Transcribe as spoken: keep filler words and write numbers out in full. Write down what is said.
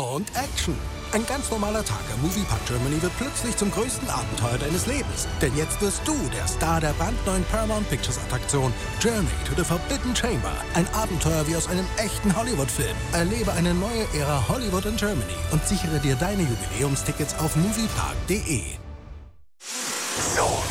und Action. Ein ganz normaler Tag am Moviepark Germany wird plötzlich zum größten Abenteuer deines Lebens. Denn jetzt wirst du der Star der brandneuen Paramount Pictures Attraktion Journey to the Forbidden Chamber. Ein Abenteuer wie aus einem echten Hollywood-Film. Erlebe eine neue Ära Hollywood in Germany und sichere dir deine Jubiläumstickets auf moviepark punkt de. So,